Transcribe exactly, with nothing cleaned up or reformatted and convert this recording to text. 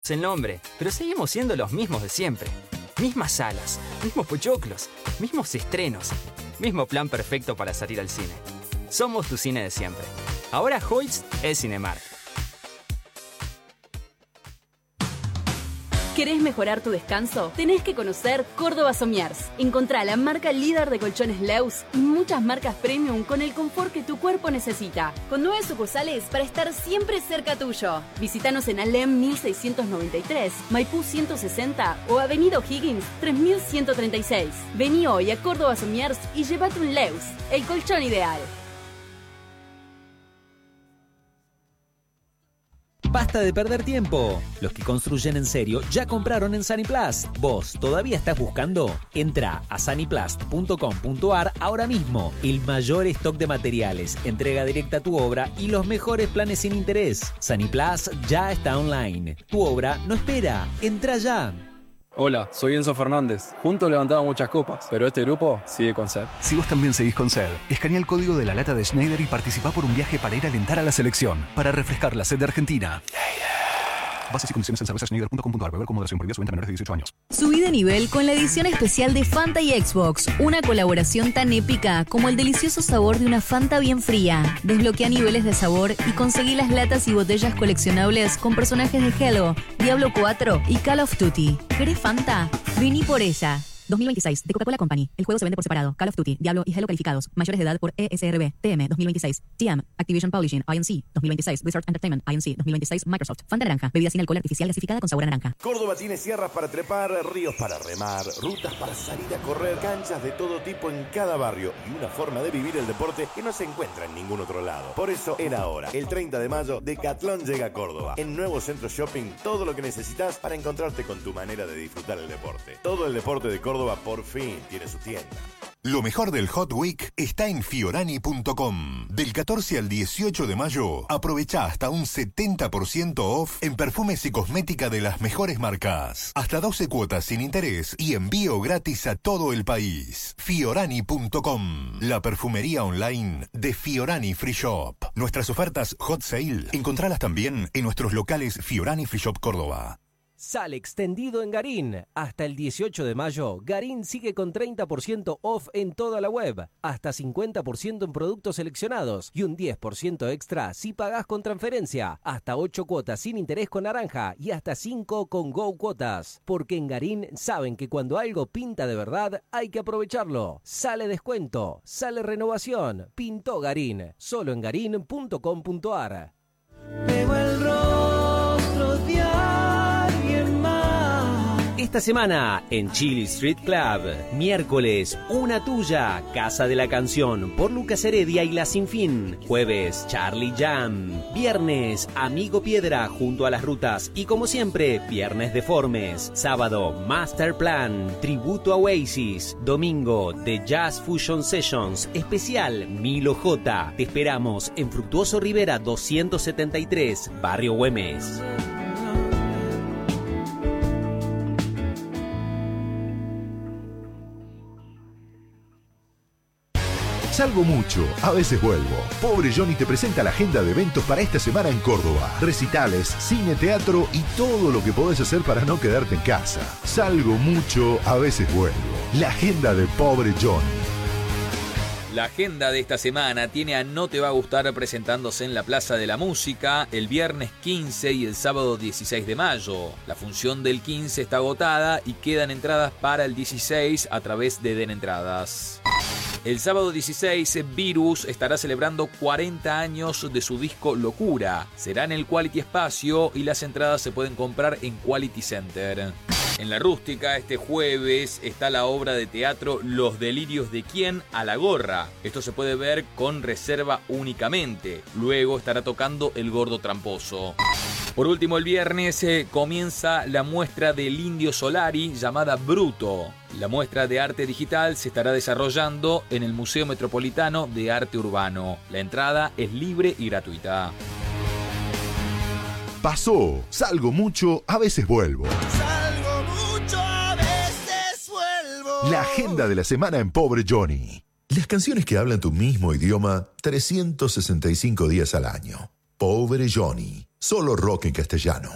el nombre, pero seguimos siendo los mismos de siempre. Mismas salas, mismos pochoclos, mismos estrenos, mismo plan perfecto para salir al cine. Somos tu cine de siempre. Ahora Hoyts es Cinemark. ¿Querés mejorar tu descanso? Tenés que conocer Córdoba Somiers. Encontrá la marca líder de colchones Leus y muchas marcas premium con el confort que tu cuerpo necesita. Con nueve sucursales para estar siempre cerca tuyo. Visítanos en Alem mil seiscientos noventa y tres, Maipú ciento sesenta o Avenida O'Higgins tres mil ciento treinta y seis. Vení hoy a Córdoba Somiers y llévate un Leus, el colchón ideal. Basta de perder tiempo. Los que construyen en serio ya compraron en Saniplast. ¿Vos todavía estás buscando? Entra a saniplast punto com punto ar ahora mismo. El mayor stock de materiales, entrega directa a tu obra y los mejores planes sin interés. Saniplast ya está online. Tu obra no espera. Entra ya. Hola, soy Enzo Fernández. Juntos levantamos muchas copas, pero este grupo sigue con sed. Si vos también seguís con sed, escanea el código de la lata de Schneider y participá por un viaje para ir a alentar a la selección, para refrescar la sed de Argentina. Bases y condiciones en cerveza schneider punto com punto ar. Beber con moderación. Prohibida su venta a menores de dieciocho años. Subí de nivel con la edición especial de Fanta y Xbox. Una colaboración tan épica como el delicioso sabor de una Fanta bien fría. Desbloquea niveles de sabor y conseguí las latas y botellas coleccionables con personajes de Halo, Diablo cuatro y Call of Duty. ¿Querés Fanta? Vení por ella. dos mil veintiséis, de Coca-Cola Company. El juego se vende por separado. Call of Duty, Diablo y Halo calificados. Mayores de edad por E S R B. T M dos mil veintiséis. T M, Activision Publishing, I N C dos mil veintiséis. Blizzard Entertainment, I N C dos mil veintiséis. Microsoft. Fanta naranja. Bebida sin alcohol artificial gasificada con sabor a naranja. Córdoba tiene sierras para trepar, ríos para remar, rutas para salir a correr, canchas de todo tipo en cada barrio y una forma de vivir el deporte que no se encuentra en ningún otro lado. Por eso era hora. El treinta de mayo, Decathlon llega a Córdoba. En Nuevo Centro Shopping, todo lo que necesitas para encontrarte con tu manera de disfrutar el deporte. Todo el deporte de Córdoba por fin tiene su tienda. Lo mejor del Hot Week está en fiorani punto com. Del catorce al dieciocho de mayo, aprovecha hasta un setenta por ciento off en perfumes y cosmética de las mejores marcas. Hasta doce cuotas sin interés y envío gratis a todo el país. fiorani punto com, la perfumería online de Fiorani Free Shop. Nuestras ofertas Hot Sale, encontralas también en nuestros locales Fiorani Free Shop Córdoba. Sale extendido en Garín. Hasta el dieciocho de mayo, Garín sigue con treinta por ciento off en toda la web, hasta cincuenta por ciento en productos seleccionados y un diez por ciento extra si pagás con transferencia, hasta ocho cuotas sin interés con naranja y hasta cinco con Go cuotas. Porque en Garín saben que cuando algo pinta de verdad hay que aprovecharlo. Sale descuento, sale renovación. Pintó Garín. Solo en garín punto com punto ar. Veo el rostro de alguien más. Esta semana en Chili Street Club, miércoles Una Tuya, Casa de la Canción por Lucas Heredia y La Sinfín. Jueves Charlie Jam. Viernes Amigo Piedra junto a las rutas y como siempre Viernes Deformes. Sábado Master Plan, tributo a Oasis. Domingo The Jazz Fusion Sessions, especial Milo J. Te esperamos en Fructuoso Rivera doscientos setenta y tres, Barrio Güemes. Salgo mucho, a veces vuelvo. Pobre Johnny te presenta la agenda de eventos para esta semana en Córdoba. Recitales, cine, teatro y todo lo que podés hacer para no quedarte en casa. Salgo mucho, a veces vuelvo. La agenda de Pobre Johnny. La agenda de esta semana tiene a No Te Va a Gustar presentándose en la Plaza de la Música el viernes quince y el sábado dieciséis de mayo. La función del quince está agotada y quedan entradas para el dieciséis a través de Den Entradas. El sábado dieciséis, Virus estará celebrando cuarenta años de su disco Locura. Será en el Quality Espacio y las entradas se pueden comprar en Quality Center. En la Rústica, este jueves, está la obra de teatro Los Delirios de Quién a la Gorra. Esto se puede ver con reserva únicamente. Luego estará tocando El Gordo Tramposo. Por último, el viernes eh, comienza la muestra del Indio Solari llamada Bruto. La muestra de arte digital se estará desarrollando en el Museo Metropolitano de Arte Urbano. La entrada es libre y gratuita. Pasó, salgo mucho, a veces vuelvo. Salgo mucho, a veces vuelvo. La agenda de la semana en Pobre Johnny. Las canciones que hablan tu mismo idioma trescientos sesenta y cinco días al año. Pobre Johnny. Solo rock en castellano.